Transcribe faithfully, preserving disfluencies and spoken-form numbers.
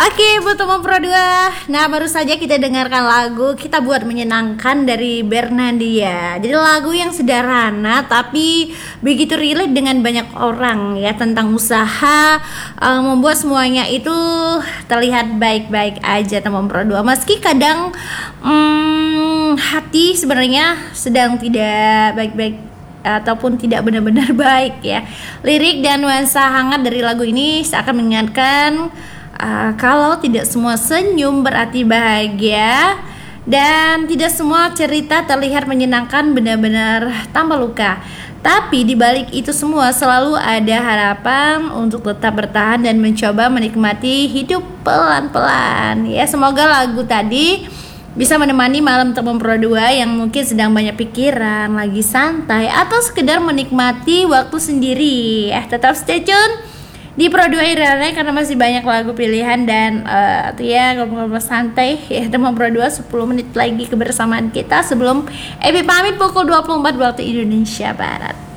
Oke, buat teman Pro dua. Nah, baru saja kita dengarkan lagu Kita Buat Menyenangkan dari Bernadya. Jadi lagu yang sederhana tapi begitu relate dengan banyak orang ya, tentang usaha, uh, membuat semuanya itu terlihat baik-baik aja teman Pro dua. Meski kadang hmm, hati sebenarnya sedang tidak baik-baik ataupun tidak benar-benar baik ya. Lirik dan nuansa hangat dari lagu ini seakan mengingatkan Uh, kalau tidak semua senyum berarti bahagia, dan tidak semua cerita terlihat menyenangkan benar-benar tanpa luka. Tapi di balik itu semua selalu ada harapan untuk tetap bertahan dan mencoba menikmati hidup pelan-pelan. Ya, semoga lagu tadi bisa menemani malam teman Pro dua yang mungkin sedang banyak pikiran, lagi santai, atau sekedar menikmati waktu sendiri. Ya, tetap stay tune di Pro dua Irene karena masih banyak lagu pilihan dan uh, tuh ya ngobrol-ngobrol santai ya teman Pro dua. Sepuluh menit lagi kebersamaan kita sebelum Ebi pamit pukul dua puluh empat waktu Indonesia Barat.